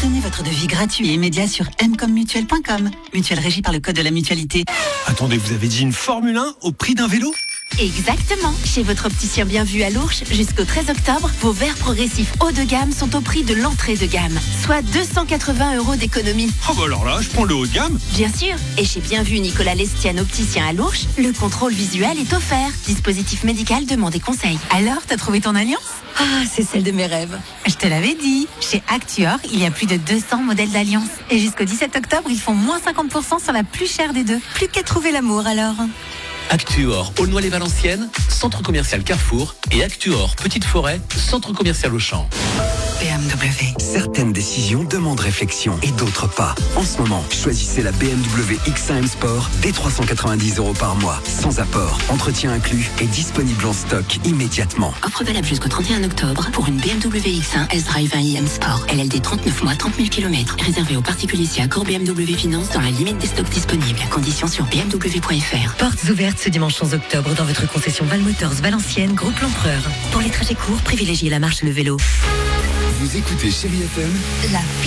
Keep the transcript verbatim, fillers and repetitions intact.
Obtenez votre devis gratuit et immédiat sur m comme mutuelle point com. Mutuelle régie par le code de la mutualité. Attendez, vous avez dit une Formule un au prix d'un vélo ? Exactement. Chez votre opticien Bienvu à l'Ourche, jusqu'au treize octobre, vos verres progressifs haut de gamme sont au prix de l'entrée de gamme, soit deux cent quatre-vingts euros d'économie. Oh bah alors là, je prends le haut de gamme. Bien sûr. Et chez Bienvu Nicolas Lestienne, opticien à l'Ourche, le contrôle visuel est offert. Dispositif médical, demandez conseil. Alors, t'as trouvé ton alliance ? Ah, c'est celle de mes rêves. Je te l'avais dit. Chez Actuor, il y a plus de deux cents modèles d'alliance. Et jusqu'au dix-sept octobre, ils font moins cinquante pour cent sur la plus chère des deux. Plus qu'à trouver l'amour alors. Actuor, Aulnoy-les-Valenciennes, centre commercial Carrefour, et Actuor, Petite Forêt, centre commercial Auchan. B M W. Certaines décisions demandent réflexion et d'autres pas. En ce moment, choisissez la B M W X un M Sport dès trois cent quatre-vingt-dix euros par mois, sans apport, entretien inclus et disponible en stock immédiatement. Offre valable jusqu'au trente et un octobre pour une B M W X un S-Drive un i M Sport. L L D trente-neuf mois, trente mille kilomètres. Réservé aux particuliers si accord B M W Finance dans la limite des stocks disponibles. Conditions sur b m w point f r. Portes ouvertes ce dimanche onze octobre dans votre concession Valmotors Valenciennes, groupe L'Empereur. Pour les trajets courts, privilégiez la marche et le vélo. Vous écoutez Chérie F M, La